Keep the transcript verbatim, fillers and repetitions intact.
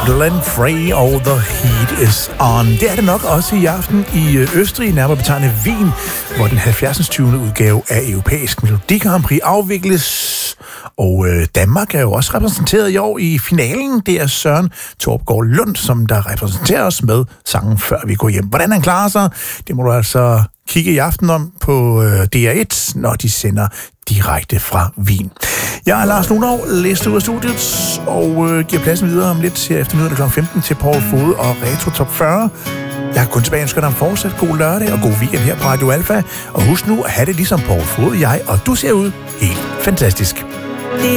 Glenn Frey og The Heat is On. Det er det nok også i aften i Østrig, nærmere betegnet Wien, hvor den halvfjerds tyvende udgave af Europæisk Melodi Grand Prix afvikles. Og øh, Danmark er jo også repræsenteret i år i finalen. Det er Søren Torpgaard Lund, som der repræsenterer os med sangen Før vi går hjem. Hvordan han klarer sig, det må du altså kigge i aften om på øh, D R et, når de sender direkte fra Wien. Jeg er Lars Lunov, læst ud af studiet, og øh, giver pladsen videre om lidt her efter nyhederne klokken femten til Paul Fode og Retro Top fyrre. Jeg har kun tilbage ønsker dig en fortsat god lørdag og god weekend her på Radio Alfa. Og husk nu at have det ligesom Paul Fode, jeg og du ser ud helt fantastisk.